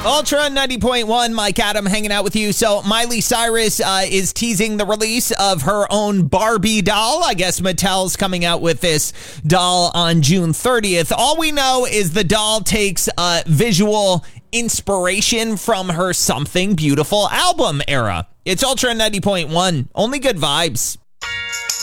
Ultra 90.1, Mike Adam hanging out with you. So Miley Cyrus is teasing the release of her own Barbie doll. I guess Mattel's coming out with this doll on June 30th. All we know is the doll takes visual inspiration from her Something Beautiful album era. It's Ultra 90.1. Only good vibes.